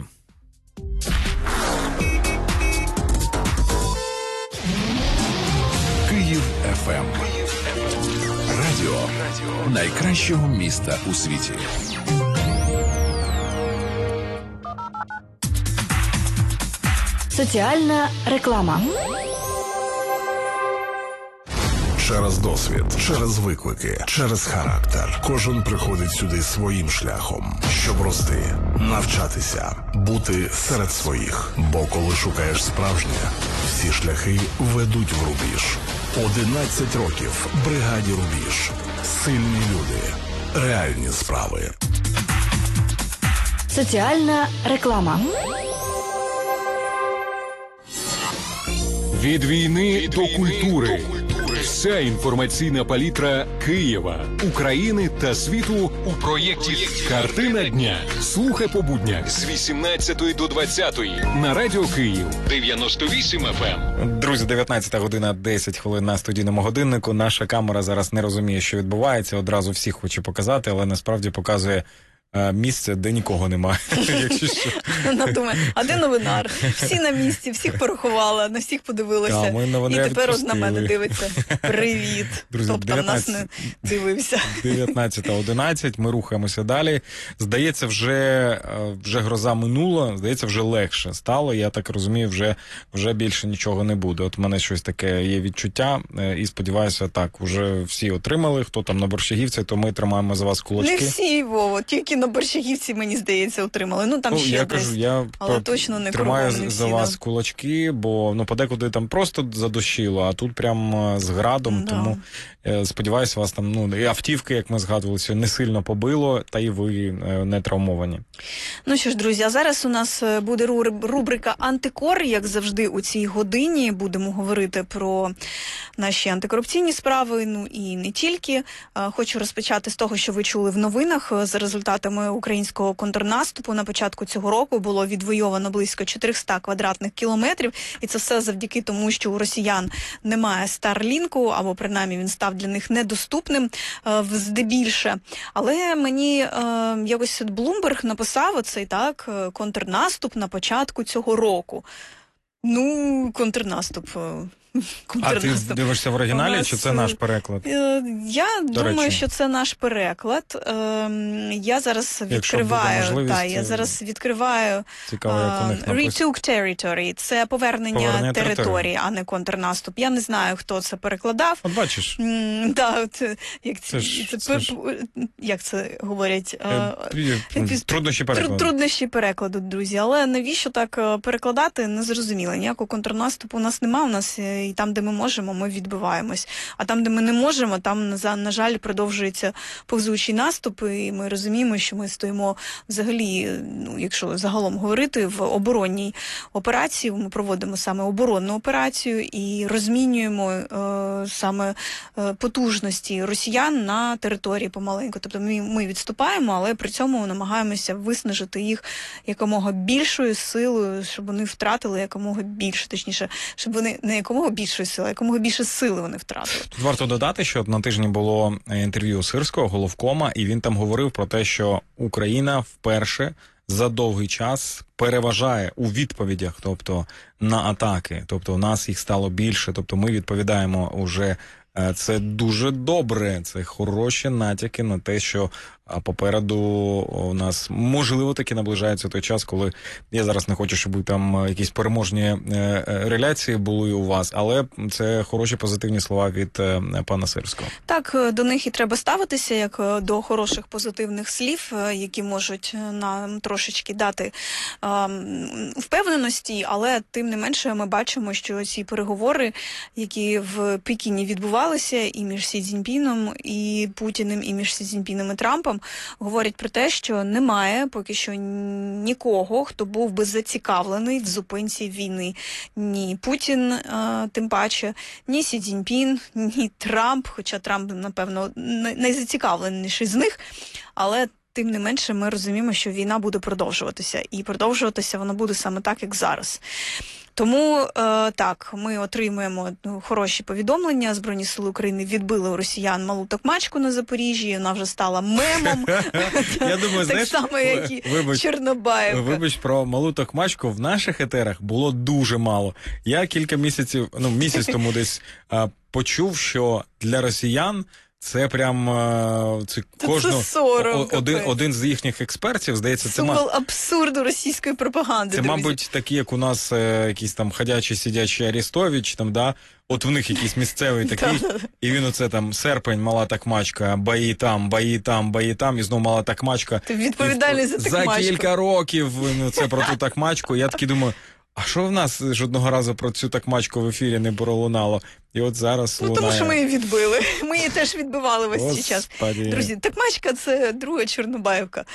Київ ФМ. Радіо найкращого міста у світі. Соціальна реклама. Через досвід, через виклики, через характер. Кожен приходить сюди своїм шляхом, щоб рости, навчатися, бути серед своїх. Бо коли шукаєш справжнє, всі шляхи ведуть в рубіж. 11 років бригаді «Рубіж». Сильні люди, реальні справи. Соціальна реклама. Від війни до культури. Вся інформаційна палітра Києва, України та світу у проєкті «Картина дня». Слухай по буднях з 18 до 20 на Радіо Київ 98 FM. Друзі, 19 година 10 хвилин на студійному годиннику. Наша камера зараз не розуміє, що відбувається. Одразу всіх хоче показати, але насправді показує місце, де нікого немає. Якщо що. Вона думає, а де новинар? Всі на місці, всіх порахувала, на всіх подивилася. І тепер от на мене дивиться. Привіт. Друзі, Тобто в нас не дивився. 19:11, ми рухаємося далі. Здається, вже гроза минула, здається, вже легше стало. Я так розумію, вже більше нічого не буде. От в мене щось таке є відчуття, і сподіваюся, так, вже всі отримали. Хто там на Борщагівці, то ми тримаємо за вас кулачки. Не всі, Вово, тільки на Борщагівці, мені здається, отримали. Ну, там ще десь, але точно не тримаю кругом, не всі, за вас кулачки, бо подекуди там просто задушило, а тут прям з градом, тому сподіваюся, вас там, і автівки, як ми згадували, не сильно побило, та й ви не травмовані. Ну що ж, друзі, а зараз у нас буде рубрика «Антикор», як завжди у цій годині. Будемо говорити про наші антикорупційні справи, ну і не тільки. Хочу розпочати з того, що ви чули в новинах. За результатами українського контрнаступу на початку цього року було відвойовано близько 400 квадратних кілометрів, і це все завдяки тому, що у росіян немає Старлінку, або принаймні він став для них недоступним здебільше. Але мені якось Блумберг написав оцей контрнаступ на початку цього року. Ну, контрнаступ. А ти дивишся в оригіналі, чи це наш переклад? Я думаю, що це наш переклад. Я зараз відкриваю Retook Territory. Це повернення території, а не контрнаступ. Я не знаю, хто це перекладав. От бачиш. Як це говорять? Труднощі перекладу. Труднощі перекладу, друзі. Але навіщо так перекладати, не зрозуміло. Ніякого контрнаступу у нас немає. У нас і там, де ми можемо, ми відбиваємось. А там, де ми не можемо, там, на жаль, продовжується повзучий наступ, і ми розуміємо, що ми стоїмо взагалі, якщо загалом говорити, в оборонній операції. Ми проводимо саме оборонну операцію і розмінюємо саме потужності росіян на території помаленьку. Тобто ми відступаємо, але при цьому намагаємося виснажити їх якомога більшою силою, щоб вони втратили якомога більше, точніше, щоб вони не якомога більшої сили, а якомога більше сили вони втратили. Тут варто додати, що на тижні було інтерв'ю Сирського, головкома, і він там говорив про те, що Україна вперше за довгий час переважає у відповідях, тобто на атаки, тобто у нас їх стало більше, тобто ми відповідаємо уже. Це дуже добре, це хороші натяки на те, що попереду у нас, можливо, таки наближається той час, коли я зараз не хочу, щоб там якісь переможні реляції були у вас, але це хороші позитивні слова від пана Сирського. Так, до них і треба ставитися, як до хороших позитивних слів, які можуть нам трошечки дати впевненості, але тим не менше ми бачимо, що ці переговори, які в Пекіні відбувалися і між Сі Цзіньпіном і Путіним, і між Сі Цзіньпіном і Трампом, говорять про те, що немає поки що нікого, хто був би зацікавлений в зупинці війни. Ні Путін, тим паче, ні Сі Цзіньпін, ні Трамп, хоча Трамп, напевно, найзацікавленіший з них, але тим не менше ми розуміємо, що війна буде продовжуватися. І продовжуватися вона буде саме так, як зараз. Тому, так, ми отримуємо хороші повідомлення. Збройні сили України відбили у росіян малу токмачку на Запоріжжі. Вона вже стала мемом. Я думаю, так само, як і Чорнобаївка. Вибач, про малу токмачку в наших етерах було дуже мало. Я кілька місяців, місяць тому десь почув, що для росіян це прям один з їхніх експертів, здається, це символ абсурду російської пропаганди. Це, мабуть, такі, як у нас якісь там ходячий, сидячий Арестович, там, да, от в них якийсь місцевий такий, і він оце там серпень, мала такмачка, бої там, і знову мала такмачка. Ти відповідальний за такмачку. За кілька років це про ту такмачку. Я такий думаю, А що в нас жодного разу про цю такмачку в ефірі не пролунало? І от зараз лунає. Тому що ми її відбили. Ми її теж відбивали весь цей час. Друзі, такмачка – це друга Чорнобаївка.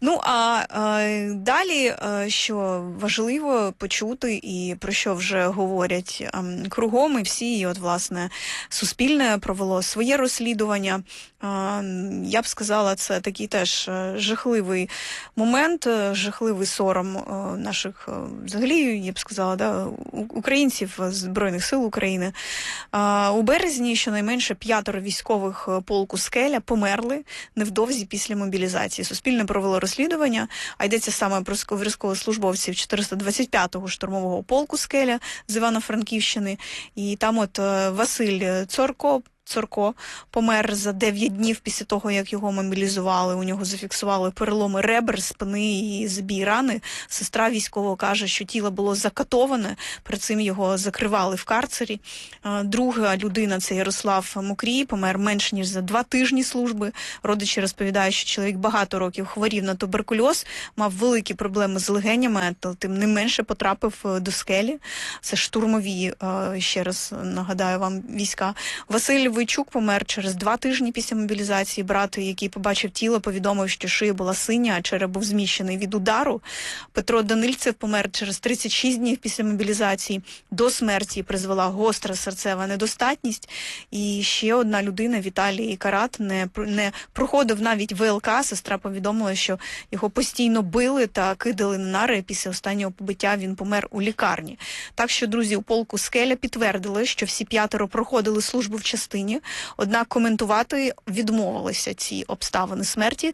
Далі, що важливо почути і про що вже говорять кругом, і всі, і от, власне, Суспільне провело своє розслідування. Я б сказала, це такий теж жахливий момент, жахливий сором наших, взагалі, я б сказала, українців Збройних сил України. У березні щонайменше 5 військових полку «Скеля» померли невдовзі після мобілізації. Суспільне провело розслідування, а йдеться саме про військовослужбовців 425-го штурмового полку «Скеля» з Івано-Франківщини. І там от Василь Цорко помер за 9 днів після того, як його мобілізували. У нього зафіксували переломи ребер, спини і забій рани. Сестра військового каже, що тіло було закатоване, перед цим його закривали в карцері. Друга людина, це Ярослав Мокрій, помер менш ніж за 2 тижні служби. Родичі розповідають, що чоловік багато років хворів на туберкульоз, мав великі проблеми з легенями, та тим не менше потрапив до «Скелі». Це штурмові, ще раз нагадаю вам, війська. Василь Войчук помер через 2 тижні після мобілізації. Брат, який побачив тіло, повідомив, що шия була синя, а череп був зміщений від удару. Петро Данильцев помер через 36 днів після мобілізації. До смерті призвела гостра серцева недостатність. І ще одна людина, Віталій Карат, не проходив навіть ВЛК. Сестра повідомила, що його постійно били та кидали на нари. Після останнього побиття він помер у лікарні. Так що, друзі, у полку «Скеля» підтвердили, що всі 5 проходили службу в частині. Однак коментувати відмовилися ці обставини смерті,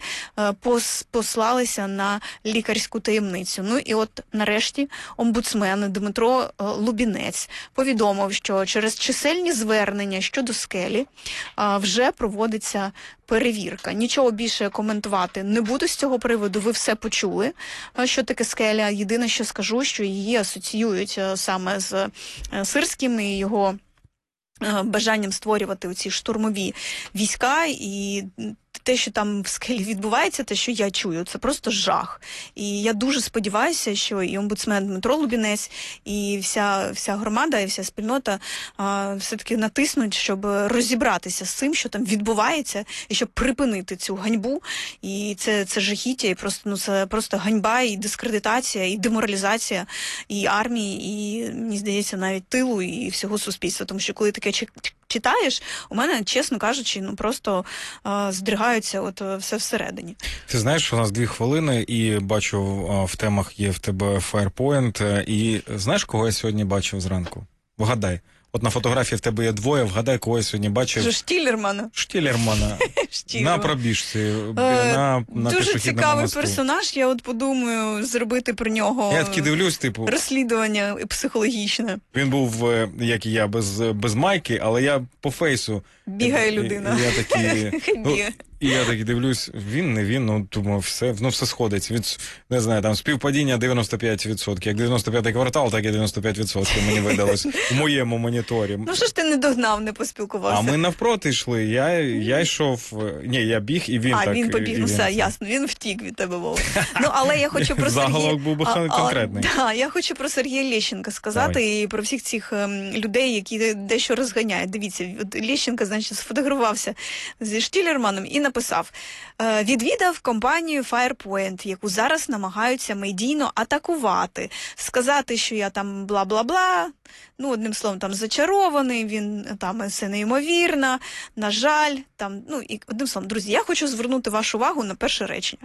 послалися на лікарську таємницю. Ну і от нарешті омбудсмен Дмитро Лубінець повідомив, що через чисельні звернення щодо «Скелі» вже проводиться перевірка. Нічого більше коментувати не буду з цього приводу, ви все почули, що таке «Скеля». Єдине, що скажу, що її асоціюють саме з Сирським і його бажанням створювати оці штурмові війська, і те, що там в «Скелі» відбувається, те, що я чую, це просто жах. І я дуже сподіваюся, що і омбудсмен Дмитро Лубінець, і вся громада, і вся спільнота все-таки натиснуть, щоб розібратися з цим, що там відбувається, і щоб припинити цю ганьбу. І це жахіття, і це просто ганьба, і дискредитація, і деморалізація і армії, і, мені здається, навіть тилу, і всього суспільства. Тому що коли таке читаєш, у мене, чесно кажучи, просто здригаються от все всередині. Ти знаєш, що у нас 2 хвилини, і бачу, в темах є в тебе Фаєрпойнт. І знаєш, кого я сьогодні бачив зранку? Вгадай. От на фотографії в тебе є 2, вгадай, кого я сьогодні бачив. Штілермана. На пробіжці, на дуже цікавий персонаж, я от подумаю зробити про нього я таки дивлюсь, розслідування психологічне. Він був, як і я, без майки, але я по фейсу. Бігає людина. І я так дивлюсь, він, не він, думаю, все сходиться. Не знаю, там співпадіння 95%. Як 95-й квартал, так і 95% мені видалось у моєму моніторі. Що ж ти не догнав, не поспілкувався? А ми навпроти йшли, я йшов, я біг, і він так. Він побіг, все, ясно, він втік від тебе, Вова. Але я хочу про заголовок був конкретний. Я хочу про Сергія Лещенка сказати і про всіх цих людей, які дещо розганяють. Дивіться, Лещенко, значить, сфотографувався зі Штілерманом і написав: відвідав компанію Firepoint, яку зараз намагаються медійно атакувати. Сказати, що я там бла-бла-бла, одним словом, там зачарований, він там це неймовірно, на жаль, там, і одним словом, друзі, я хочу звернути вашу увагу на перше речення.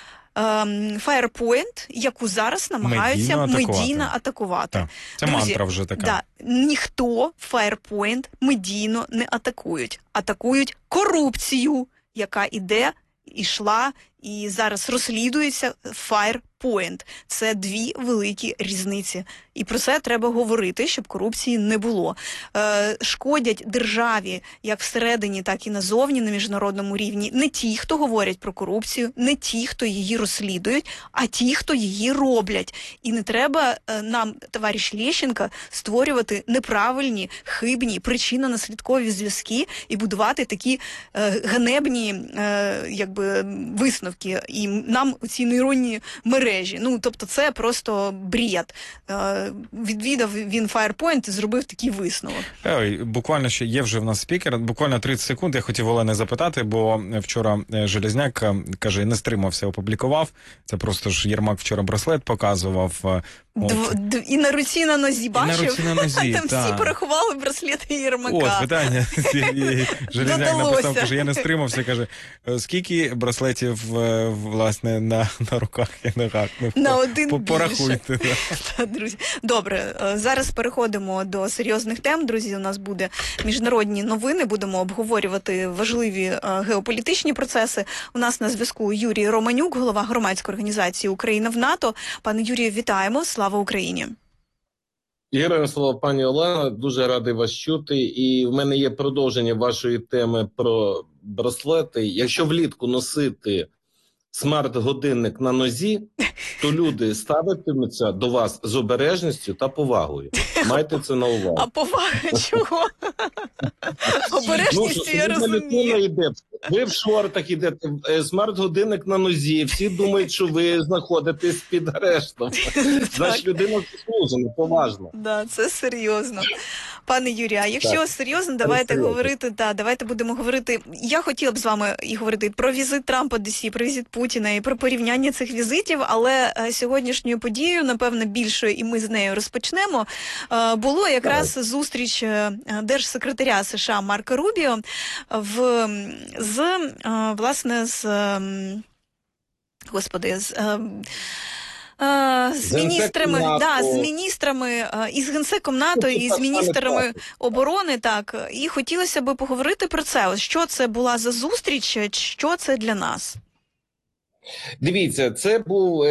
Firepoint, яку зараз намагаються медійно атакувати. Так. Це друзі, мантра вже така. Ніхто Firepoint медійно не атакують. Атакують корупцію, яка ішла і зараз розслідується Firepoint. Це 2 великі різниці. І про це треба говорити, щоб корупції не було. Шкодять державі як всередині, так і назовні на міжнародному рівні не ті, хто говорять про корупцію, не ті, хто її розслідують, а ті, хто її роблять. І не треба нам, товариш Лещенко, створювати неправильні, хибні, причинно-наслідкові зв'язки і будувати такі ганебні висновки. висновки, і нам у ці нейронні мережі. Ну, тобто це просто бред. Відвідав він Firepoint і зробив такий висновок. Буквально ще є вже в нас спікер, буквально 30 секунд. Я хотів Олени запитати, бо вчора Железняк, каже, не стримався, опублікував. Це просто ж Єрмак вчора браслет показував. І на руці, на нозі бачив? І на руці, на нозі, там всі порахували браслети Єрмака. От, питання. Железняк написав, каже, я не стримався, каже, скільки браслетів, власне, на руках і ногах? На один порахуйте. Друзі. Добре, зараз переходимо до серйозних тем. Друзі, у нас буде міжнародні новини, будемо обговорювати важливі геополітичні процеси. У нас на зв'язку Юрій Романюк, голова громадської організації «Україна в НАТО». Пане Юрію, вітаємо. Слава Україні! Героям слава, пані Олена, дуже радий вас чути. І в мене є продовження вашої теми про браслети. Якщо влітку носити смарт-годинник на нозі, то люди ставитимуться до вас з обережністю та повагою. Майте це на увазі. А повага чого? Обережністю, я розумію. Ви в шортах йдете, смарт-годинник на нозі, всі думають, що ви знаходитесь під арештом. Значить, людина заслужена, поважно. Да, це серйозно. Пане Юрію, а якщо серйозно, давайте говорити, давайте будемо говорити. Я хотіла б з вами і говорити про візит Трампа до Сі, про візит Путіна і про порівняння цих візитів, але сьогоднішньою подією, напевно, більшою, і ми з нею розпочнемо, було якраз зустріч держсекретаря США Марка Рубіо з міністрами і з генсеком НАТО, і з міністрами оборони, так. І хотілося б поговорити про це. Ось що це була за зустріч, що це для нас? Дивіться, це був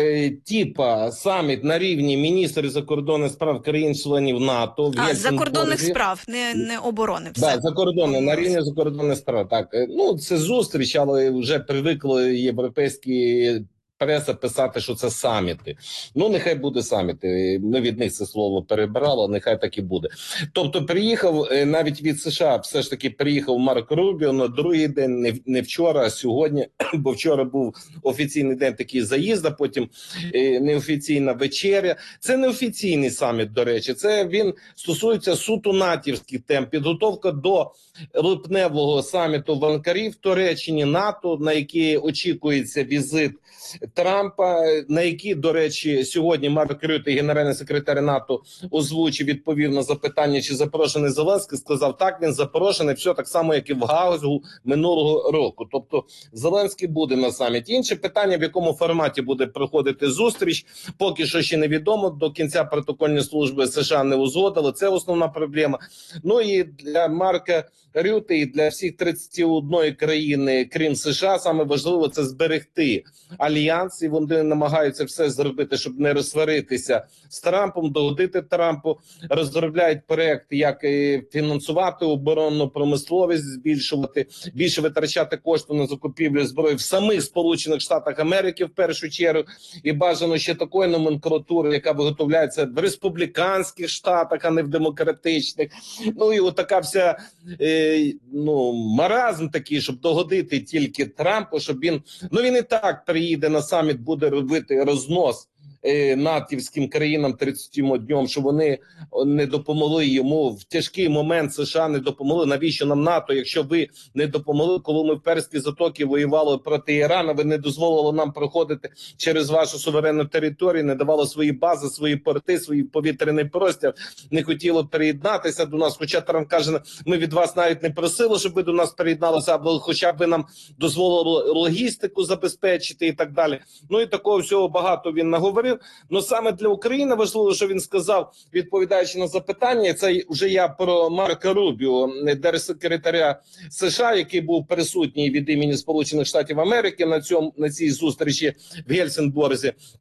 саміт на рівні міністрів закордонних справ країн-членів НАТО. Закордонних справ, не оборони. Так, на рівні закордонних справ. Так, це зустріч, але вже привикли європейські преса писати, що це саміти. Нехай буде саміти. Ми від них це слово перебирали, нехай так і буде. Тобто приїхав, навіть від США, все ж таки приїхав Марк Рубіо на другий день, не вчора, а сьогодні, бо вчора був офіційний день такий заїзд, а потім неофіційна вечеря. Це неофіційний саміт, до речі. Це він стосується суто натівських тем. Підготовка до липневого саміту в Анкарі в Туреччині, НАТО, на який очікується візит Трампа, на які, до речі, сьогодні Марк Рютте, генеральний секретар НАТО, озвучив, відповів на запитання, чи запрошений Зеленський, сказав, так, він запрошений, все так само, як і в Гаазі минулого року. Тобто Зеленський буде на саміті. Інше питання, в якому форматі буде проходити зустріч, поки що ще невідомо, до кінця протокольні служби США не узгодили, це основна проблема. І для Марка Рютте і для всіх 31 країни, крім США, саме важливо це зберегти альянс, і вони намагаються все зробити, щоб не розсваритися з Трампом, догодити Трампу, розробляють проєкт, як фінансувати оборонну промисловість, збільшувати, більше витрачати кошти на закупівлю зброї в самих Сполучених Штатах Америки в першу чергу, і бажано ще такої номенклатури, яка виготовляється в республіканських штатах, а не в демократичних. І отака вся маразм такий, щоб догодити тільки Трампу, щоб він і так приїде на саміт, буде робити рознос натівським країнам 37 днем, що вони не допомогли йому в тяжкий момент. США не допомогли. Навіщо нам НАТО, якщо ви не допомогли, коли ми в Перській затоці воювали проти Ірану, ви не дозволили нам проходити через вашу суверенну територію, не давали свої бази, свої порти, свій повітряний простір, не хотіли приєднатися до нас, хоча Трамп каже, ми від вас навіть не просили, щоб ви до нас приєдналися, або хоча б ви нам дозволили логістику забезпечити і так далі. І такого всього багато він наговорив. Саме для України важливо, що він сказав, відповідаючи на запитання, це вже я про Марка Рубіо, держсекретаря США, який був присутній від імені Сполучених Штатів Америки на цій зустрічі в Гельсінборзі.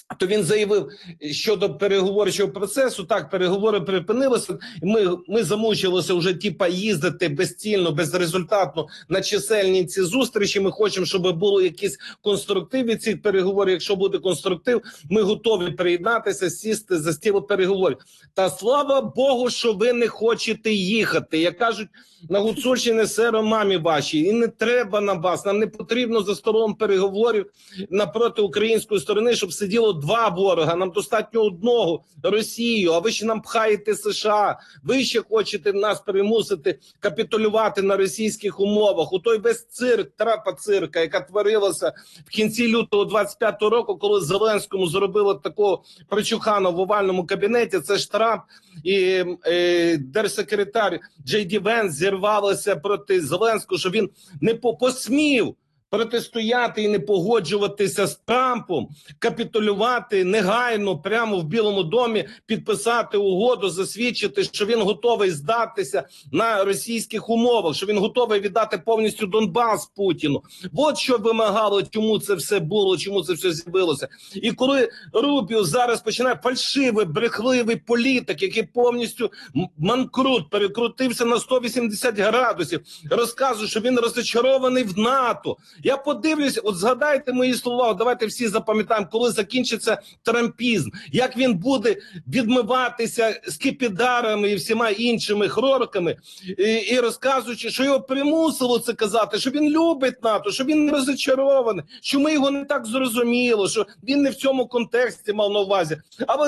то він заявив щодо переговорчого процесу, так, переговори припинилися, ми замучилися вже типа їздити безцільно, безрезультатно на чисельні ці зустрічі, ми хочемо, щоб було якийсь конструктив від цих переговорів, якщо буде конструктив, ми готові приєднатися, сісти за стіл переговорів. Та слава Богу, що ви не хочете їхати, як кажуть на Гуцульщині, серо мамі вашій, і не треба на вас, нам не потрібно за столом переговорів напроти української сторони, щоб сиділо два ворога, нам достатньо одного – Росію, а ви ще нам пхаєте США, ви ще хочете нас примусити капітулювати на російських умовах. У той весь цирк, трапа цирка, яка творилася в кінці лютого 25-го року, коли Зеленському зробили такого прочухана в овальному кабінеті, це ж Трамп і держсекретар Джей Ді Венс зірвалися проти Зеленського, що він не посмів протистояти і не погоджуватися з Трампом, капітулювати негайно прямо в Білому домі, підписати угоду, засвідчити, що він готовий здатися на російських умовах, що він готовий віддати повністю Донбас Путіну. От що вимагало, чому це все було, чому це все з'явилося. І коли Рубіо зараз починає фальшивий, брехливий політик, який повністю манкрут, перекрутився на 180 градусів, розказує, що він розчарований в НАТО. Я подивлюся, от згадайте мої слова, давайте всі запам'ятаємо, коли закінчиться трампізм, як він буде відмиватися скипідарами і всіма іншими хрорками, і розказуючи, що його примусило це казати, що він любить НАТО, що він розчарований, що ми його не так зрозуміло, що він не в цьому контексті мав на увазі. А ви